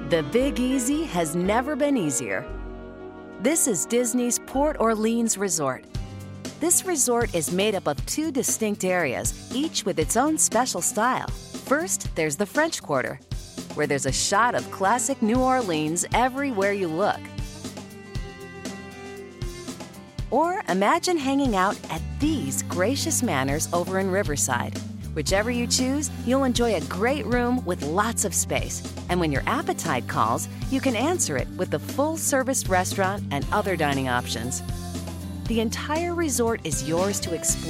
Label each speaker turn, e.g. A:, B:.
A: The Big Easy has never been easier. This is Disney's Port Orleans Resort. This resort is made up of 2 distinct areas, each with its own special style. First, there's the French Quarter, where there's a shot of classic New Orleans everywhere you look. Or imagine hanging out at these gracious manors over in Riverside. Whichever you choose, you'll enjoy a great room with lots of space. And when your appetite calls, you can answer it with the full-service restaurant and other dining options. The entire resort is yours to explore.